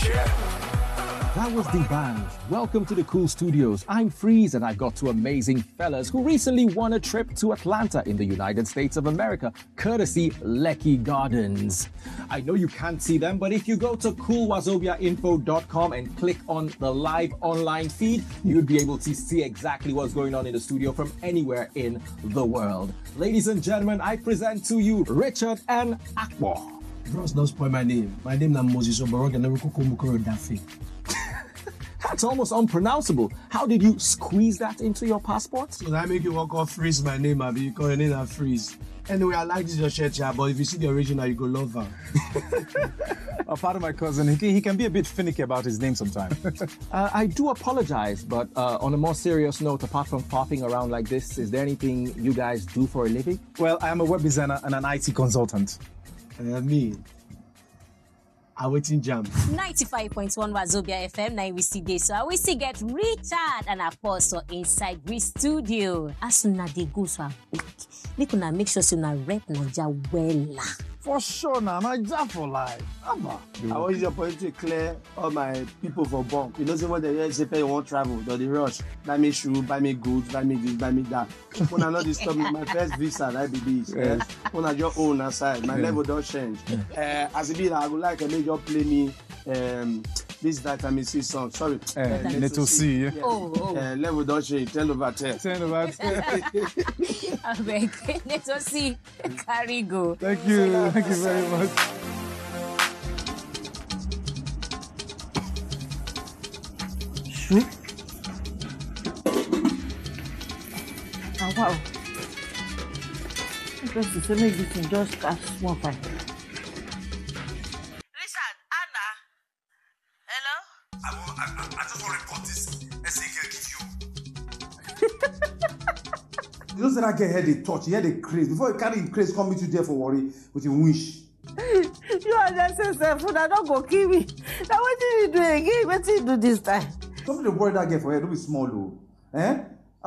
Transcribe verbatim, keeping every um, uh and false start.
That was the band. Welcome to the Cool Studios. I'm Freeze and I've got two amazing fellas who recently won a trip to Atlanta in the United States of America, courtesy Lekki Gardens. I know you can't see them, but if you go to cool wazobia info dot com and click on the live online feed, you'd be able to see exactly what's going on in the studio from anywhere in the world. Ladies and gentlemen, I present to you Richard and Akpo. Bros, don't spoil my name. My name is Moses Oborog and Mukoro Daffy. That's almost unpronounceable. How did you squeeze that into your passport? So that make you walk off Freeze my name, Abi. You call your name a Freeze. Anyway, I like this your shirt, yeah, but if you see the original, you go love her. A part of my cousin, he can, he can be a bit finicky about his name sometimes. uh, I do apologize, but uh, on a more serious note, apart from popping around like this, is there anything you guys do for a living? Well, I am a web designer and an I T consultant. Uh, me, I waiting jam. ninety-five point one Wazobia F M, now we see this. So I will see get Richard and Apostle inside the studio. As soon as they go, so we can make sure so na rep Naija well. For sure, now, Naija for life. Abba. I want you to clear all my people for bulk. You know, say when they say pay you won't travel, do the rush. Buy me shoe, buy me goods, buy me this, buy me that. When I know this stop, my first visa, that be this. Yes. Uh, when I just own aside, my yeah. level don't change. Yeah. Uh, as it be, I would like to make you play me um, this vitamin C song. Sorry. Uh, uh, Neto C. Yeah. Oh, oh. Uh, level don't change. ten over ten. ten over ten. I beg. Neto C. Carry go. Thank you. Thank you very much. Shoot. Oh, wow. Just to say, make this thing just catch one fire. Richard, Anna. Hello? I, will, I, I, I just want to report this. Let's see, can give you. You know, that I get head a touch, he had a craze. Before you carry the craze, come meet you there for worry with a wish. You understand, sir? For that, don't go kill me. Now, what did you do again? What did you do this time? Don't be the worry that get for her. Don't be small, though. Eh?